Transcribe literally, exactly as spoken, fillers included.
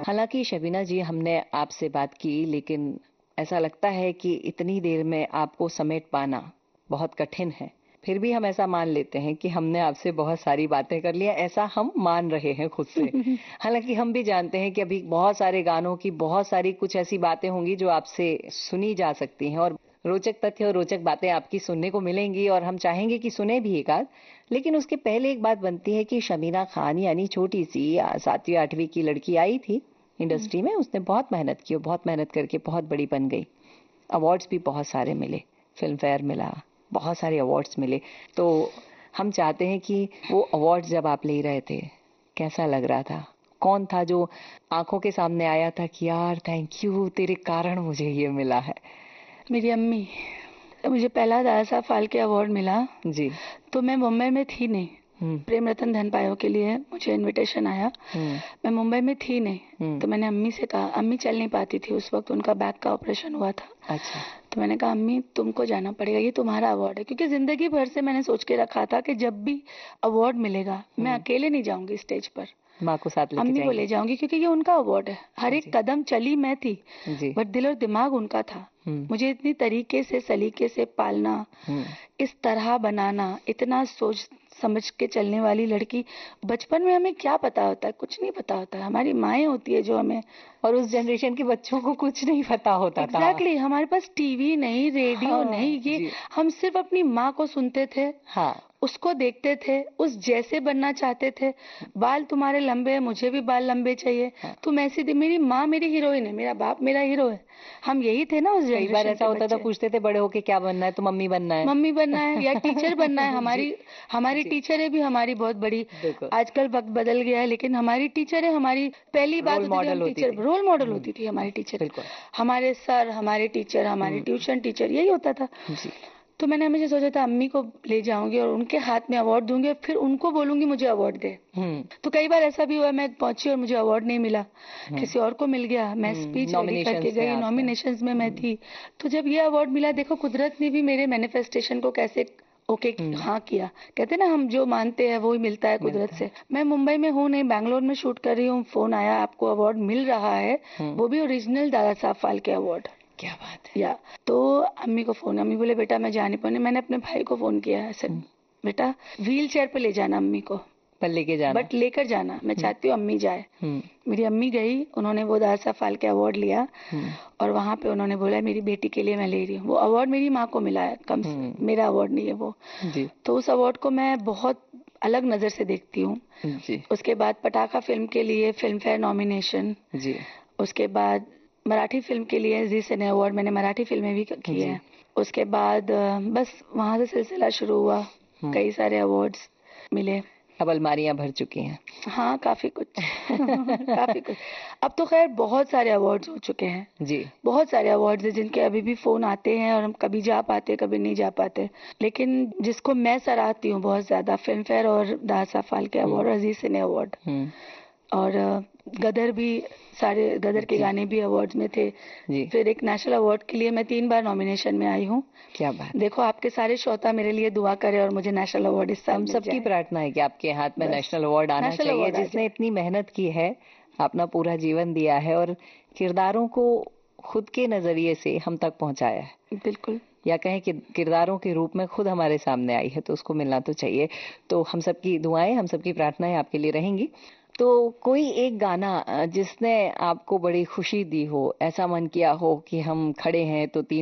हालांकि शबीना जी, हमने आपसे बात की, लेकिन ऐसा लगता है कि इतनी देर में आपको समेट पाना बहुत कठिन है। फिर भी हम ऐसा मान लेते हैं कि हमने आपसे बहुत सारी बातें कर ली, ऐसा हम मान रहे हैं खुद से। हालांकि हम भी जानते हैं कि अभी बहुत सारे गानों की बहुत सारी कुछ ऐसी बातें होंगी जो आपसे सुनी जा सकती हैं, और रोचक तथ्य और रोचक बातें आपकी सुनने को मिलेंगी, और हम चाहेंगे कि सुने भी एक आध। लेकिन उसके पहले एक बात बनती है कि शबीना खान यानी छोटी सी सातवीं आठवीं की लड़की आई थी इंडस्ट्री में, उसने बहुत मेहनत की और बहुत मेहनत करके बहुत बड़ी बन गई। अवार्ड्स भी बहुत सारे मिले, फिल्म फेयर मिला, बहुत सारे अवार्ड्स मिले। तो हम चाहते हैं कि वो अवार्ड्स जब आप ले रहे थे, कैसा लग रहा था? कौन था जो आंखों के सामने आया था कि यार थैंक यू, तेरे कारण मुझे ये मिला है? मेरी अम्मी। मुझे पहला दादा साहब फाल्के अवार्ड मिला जी, तो मैं मुंबई में थी नहीं। प्रेम रतन धन पायो के लिए मुझे इनविटेशन आया, मैं मुंबई में थी नहीं। तो मैंने अम्मी से कहा, अम्मी चल नहीं पाती थी उस वक्त, उनका बैक का ऑपरेशन हुआ था। अच्छा। तो मैंने कहा अम्मी तुमको जाना पड़ेगा, ये तुम्हारा अवार्ड है। क्योंकि जिंदगी भर से मैंने सोच के रखा था कि जब भी अवार्ड मिलेगा मैं अकेले नहीं जाऊंगी स्टेज पर, माँ को साथ लेके अम्मी को ले जाऊंगी, क्योंकि ये उनका अवार्ड है। हर एक कदम चली मैं थी, बट दिल और दिमाग उनका था। मुझे इतनी तरीके से सलीके से पालना, इस तरह बनाना, इतना सोच समझ के चलने वाली लड़की, बचपन में हमें क्या पता होता है? कुछ नहीं पता होता है। हमारी माएँ होती है जो हमें, और उस जनरेशन के बच्चों को कुछ नहीं पता होता exactly, था एग्जैक्टली। हमारे पास टीवी नहीं, रेडियो हाँ, नहीं, ये हम सिर्फ अपनी माँ को सुनते थे, हाँ, उसको देखते थे, उस जैसे बनना चाहते थे। बाल तुम्हारे लंबे हैं, मुझे भी बाल लंबे चाहिए, हाँ। तुम ऐसी थी। मेरी माँ मेरी हीरोइन है, मेरा बाप मेरा हीरो है। हम यही थे ना उस जनरेशन के। कई बार ऐसा होता था, पूछते थे बड़े होके क्या बनना है? तो मम्मी बनना है, मम्मी बनना है या टीचर बनना है। हमारी हमारी टीचरें भी हमारी बहुत बड़ी, आजकल वक्त बदल गया है, लेकिन हमारी टीचरें हमारी पहली बात होती थी, टीचर रोल मॉडल होती थी हमारी टीचर। हमारे सर, हमारे टीचर, हमारे ट्यूशन टीचर, यही होता था। तो मैंने हमेशा सोचा था अम्मी को ले जाऊंगी और उनके हाथ में अवार्ड दूंगी और फिर उनको बोलूंगी मुझे अवार्ड दे। तो कई बार ऐसा भी हुआ, मैं पहुंची और मुझे अवार्ड नहीं मिला, किसी और को मिल गया। मैं स्पीच रेडी करके गई, नॉमिनेशंस में मैं थी। तो जब ये अवार्ड मिला, देखो कुदरत ने भी मेरे मैनिफेस्टेशन को कैसे ओके हाँ किया। कहते ना हम जो मानते हैं वो ही मिलता है कुदरत से। मैं मुंबई में हूँ नहीं, बैंगलोर में शूट कर रही हूँ, फोन आया आपको अवार्ड मिल रहा है, वो भी ओरिजिनल दादा साहब फाल्के अवार्ड। क्या बात है। या तो अम्मी को फोन, अम्मी बोले बेटा मैं जा नहीं पाऊंगी। मैंने अपने भाई को फोन किया, ऐसे बेटा व्हील चेयर पे ले जाना अम्मी को, पर लेके जाना, बट लेकर जाना, मैं चाहती हूँ अम्मी जाए। मेरी अम्मी गई, उन्होंने वो दादा साहब फाल्के अवार्ड लिया और वहां पे उन्होंने बोला मेरी बेटी के लिए मैं ले रही हूँ। वो अवार्ड मेरी माँ को मिला है, कम से मेरा अवार्ड नहीं है वो जी। तो उस अवार्ड को मैं बहुत अलग नजर से देखती हूँ। उसके बाद पटाखा फिल्म के लिए फिल्म फेयर नॉमिनेशन जी। उसके बाद मराठी फिल्म के लिए जी सिने अवार्ड, मैंने मराठी फिल्में भी की है। उसके बाद बस वहां से सिलसिला शुरू हुआ, कई सारे अवार्ड्स मिले। अब अलमारियां भर चुकी हैं। हाँ काफी कुछ काफी कुछ। अब तो खैर बहुत सारे अवार्ड्स हो चुके हैं जी, बहुत सारे अवार्ड्स हैं जिनके अभी भी फोन आते हैं और हम कभी जा पाते कभी नहीं जा पाते। लेकिन जिसको मैं सराहती हूँ बहुत ज्यादा, फिल्म फेयर और दादा साहब फाल्के अवार्ड, अजीज सिने अवार्ड, और गदर भी, सारे गदर के गाने भी अवार्ड्स में थे जी। फिर एक नेशनल अवार्ड के लिए मैं तीन बार नॉमिनेशन में आई हूँ। क्या बात। देखो आपके सारे श्रोता मेरे लिए दुआ करे और मुझे नेशनल अवार्ड इस साल हम सबकी प्रार्थना है कि आपके हाथ में नेशनल अवार्ड आना चाहिए। जिसने इतनी मेहनत की है, अपना पूरा जीवन दिया है और किरदारों को खुद के नजरिए से हम तक पहुंचाया है, बिल्कुल, या कहें कि किरदारों के रूप में खुद हमारे सामने आई है, तो उसको मिलना तो चाहिए। तो हम सबकी दुआएं, हम सबकी प्रार्थनाएं आपके लिए रहेंगी। तो कोई एक गाना जिसने आपको बड़ी खुशी दी हो, ऐसा मन किया हो कि हम खड़े हैं तो तीन